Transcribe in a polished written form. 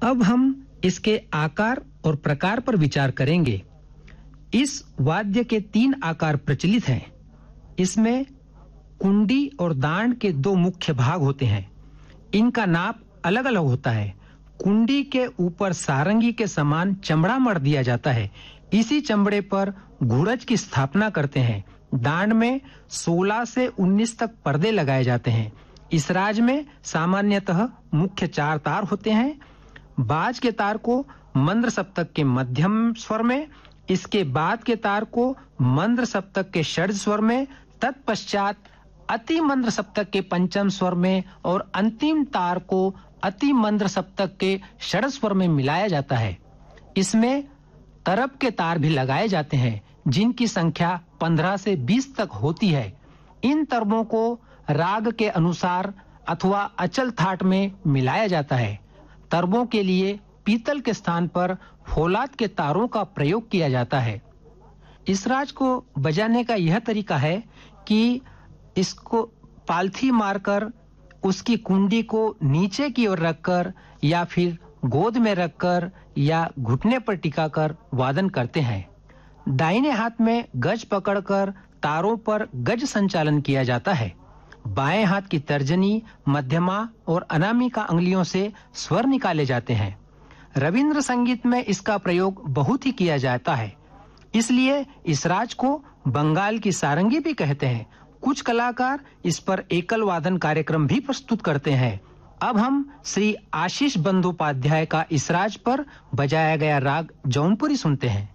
अब हम इसके आकार और प्रकार पर विचार करेंगे। इस वाद्य के 3 आकार प्रचलित हैं। इसमें कुंडी और दांड के 2 मुख्य भाग होते हैं। इनका नाप अलग अलग होता है। कुंडी के ऊपर सारंगी के समान चमड़ा मढ़ दिया जाता है। इसी चमड़े पर घुड़च की स्थापना करते हैं। दांड में 16 से 19 तक पर्दे लगाए जाते हैं। इस राज में सामान्यतः मुख्य 4 तार होते हैं। बाज के तार को मंद्र सप्तक के मध्यम स्वर में, इसके बाद के तार को मंद्र सप्तक के षड्ज स्वर में, तत्पश्चात अति मंद्र सप्तक के पंचम स्वर में और अंतिम तार को अति मंद्र सप्तक के षड्ज स्वर में मिलाया जाता है। इसमें तरब के तार भी लगाए जाते हैं, जिनकी संख्या 15 से 20 तक होती है। इन तरबों को राग के अनुसार अथवा अचल थाट में मिलाया जाता है। तरबों के लिए पीतल के स्थान पर फौलाद के तारों का प्रयोग किया जाता है। इस राज को बजाने का यह तरीका है कि इसको पालथी मारकर उसकी कुंडी को नीचे की ओर रखकर या फिर गोद में रखकर या घुटने पर टिकाकर वादन करते हैं। दाहिने हाथ में गज पकड़कर तारों पर गज संचालन किया जाता है। बाएं हाथ की तर्जनी, मध्यमा और अनामिका अंगुलियों से स्वर निकाले जाते हैं। रविंद्र संगीत में इसका प्रयोग बहुत ही किया जाता है, इसलिए इस राज को बंगाल की सारंगी भी कहते हैं। कुछ कलाकार इस पर एकल वादन कार्यक्रम भी प्रस्तुत करते हैं। अब हम श्री आशीष बंदोपाध्याय का इस राज पर बजाया गया राग जौनपुरी सुनते हैं।